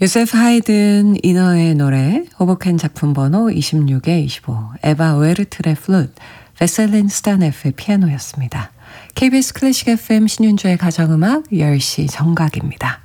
요세프 하이든 이너의 노래 호보켄 작품 번호 26에 25 에바 웨르트의 플룻 베셀린 스타네프의 피아노였습니다. KBS 클래식 FM 신윤주의 가정음악 10시 정각입니다.